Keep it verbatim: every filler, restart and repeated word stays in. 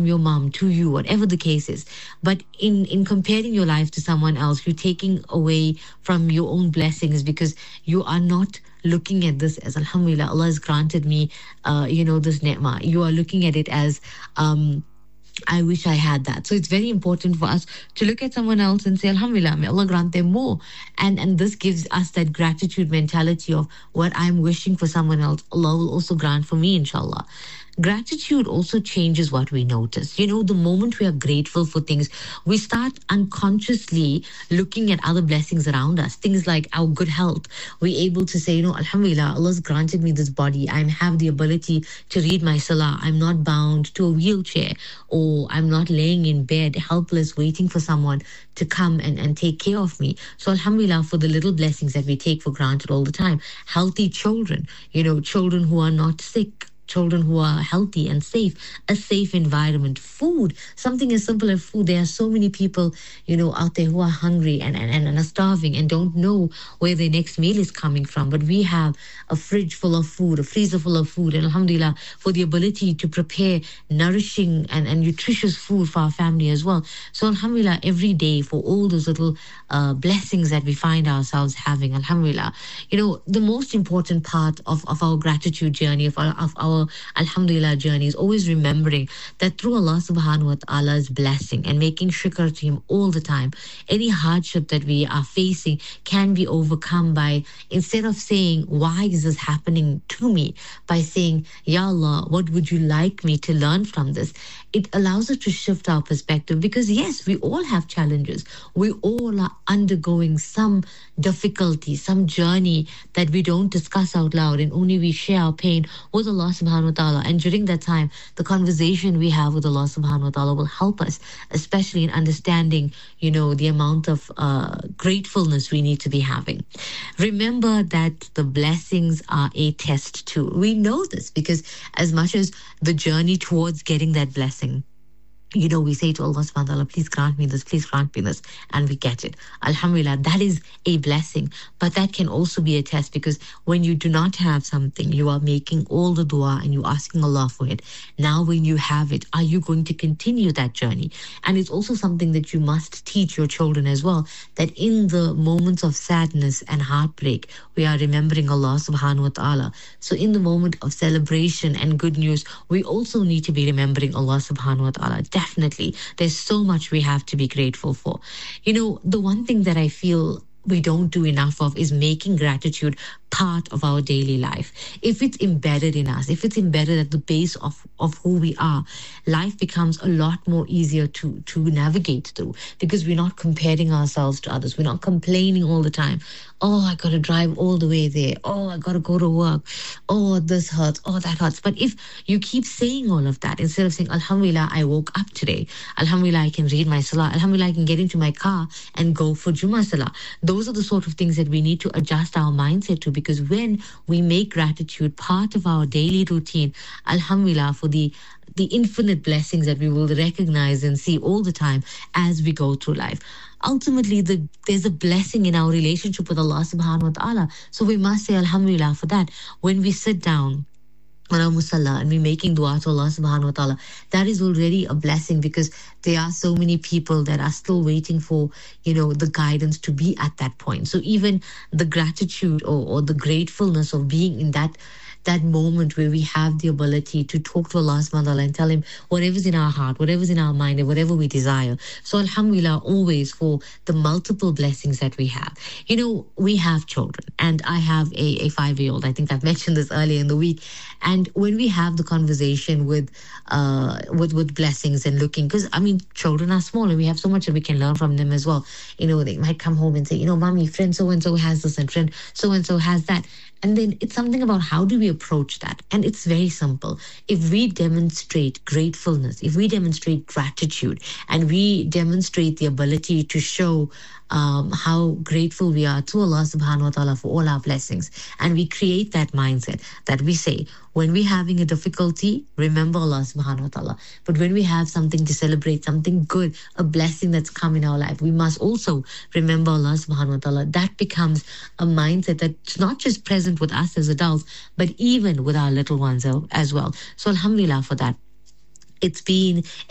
from your mom to you, whatever the case is. But in, in comparing your life to someone else, you're taking away from your own blessings because you are not looking at this as Alhamdulillah, Allah has granted me, uh, you know, this ni'mah. You are looking at it as, um, I wish I had that. So it's very important for us to look at someone else and say, Alhamdulillah, may Allah grant them more. And and this gives us that gratitude mentality of what I'm wishing for someone else, Allah will also grant for me, inshallah. Gratitude also changes what we notice. You know, the moment we are grateful for things, we start unconsciously looking at other blessings around us. Things like our good health. We're able to say, you know, Alhamdulillah, Allah's granted me this body. I have the ability to read my salah. I'm not bound to a wheelchair, or I'm not laying in bed helpless waiting for someone to come and, and take care of me. So Alhamdulillah for the little blessings that we take for granted all the time. Healthy children, you know, children who are not sick, children who are healthy and safe, a safe environment, food, something as simple as food. There are so many people, you know, out there who are hungry and, and, and are starving and don't know where their next meal is coming from. But we have a fridge full of food, a freezer full of food, and Alhamdulillah for the ability to prepare nourishing and, and nutritious food for our family as well. So Alhamdulillah every day for all those little uh, blessings that we find ourselves having, Alhamdulillah. You know, the most important part of, of our gratitude journey, of our, of our Alhamdulillah journey is always remembering that through Allah subhanahu wa ta'ala's blessing and making shukr to Him all the time, any hardship that we are facing can be overcome by, instead of saying, why is this happening to me? By saying, Ya Allah, what would you like me to learn from this? It allows us to shift our perspective because yes, we all have challenges. We all are undergoing some difficulty, some journey that we don't discuss out loud and only we share our pain with Allah subhanahu wa ta'ala. And during that time, the conversation we have with Allah subhanahu wa ta'ala will help us, especially in understanding, you know, the amount of uh, gratefulness we need to be having. Remember that the blessings are a test too. We know this because as much as the journey towards getting that blessing, you know, we say to Allah subhanahu wa ta'ala, please grant me this, please grant me this, and we get it. Alhamdulillah, that is a blessing. But that can also be a test because when you do not have something, you are making all the dua and you're asking Allah for it. Now when you have it, are you going to continue that journey? And it's also something that you must teach your children as well, that in the moments of sadness and heartbreak, we are remembering Allah subhanahu wa ta'ala. So in the moment of celebration and good news, we also need to be remembering Allah subhanahu wa ta'ala. Definitely, there's so much we have to be grateful for. You know, the one thing that I feel we don't do enough of is making gratitude part of our daily life. If it's embedded in us, if it's embedded at the base of, of who we are, life becomes a lot more easier to, to navigate through because we're not comparing ourselves to others. We're not complaining all the time. Oh, I got to drive all the way there. Oh, I got to go to work. Oh, this hurts. Oh, that hurts. But if you keep saying all of that, instead of saying, Alhamdulillah, I woke up today. Alhamdulillah, I can read my salah. Alhamdulillah, I can get into my car and go for Jummah salah. Those are the sort of things that we need to adjust our mindset to because when we make gratitude part of our daily routine, Alhamdulillah, for the the infinite blessings that we will recognize and see all the time as we go through life. Ultimately, the, there's a blessing in our relationship with Allah subhanahu wa ta'ala. So we must say Alhamdulillah for that. When we sit down on our musalla and we're making dua to Allah subhanahu wa ta'ala, that is already a blessing because there are so many people that are still waiting for, you know, the guidance to be at that point. So even the gratitude or, or the gratefulness of being in that that moment where we have the ability to talk to Allah subhanahu wa ta'ala and tell Him whatever's in our heart, whatever's in our mind, and whatever we desire. So Alhamdulillah, always for the multiple blessings that we have. You know, we have children and I have a, a five-year-old. I think I've mentioned this earlier in the week. And when we have the conversation with uh, with, with blessings and looking, because I mean, children are small and we have so much that we can learn from them as well. You know, they might come home and say, you know, mommy, friend so-and-so has this and friend so-and-so has that. And then it's something about how do we approach that? And it's very simple. If we demonstrate gratefulness, if we demonstrate gratitude, and we demonstrate the ability to show um, how grateful we are to Allah subhanahu wa ta'ala for all our blessings, and we create that mindset that we say, when we're having a difficulty, remember Allah subhanahu wa ta'ala. But when we have something to celebrate, something good, a blessing that's come in our life, we must also remember Allah subhanahu wa ta'ala. That becomes a mindset that's not just present with us as adults, but even with our little ones as well. So alhamdulillah for that. It's been